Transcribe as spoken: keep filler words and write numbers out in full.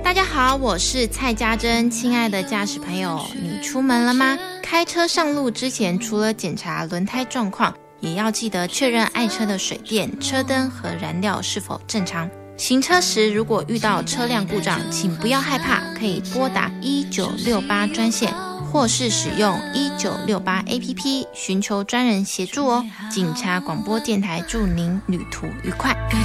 大家好，我是蔡家珍。亲爱的驾驶朋友，你出门了吗？开车上路之前，除了检查轮胎状况，也要记得确认爱车的水电、车灯和燃料是否正常。行车时如果遇到车辆故障，请不要害怕，可以拨打一九六八专线，或是使用一九六八 A P P 寻求专人协助哦。警察广播电台祝您旅途愉快。